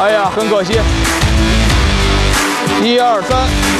哎呀，很可惜。1、2、3。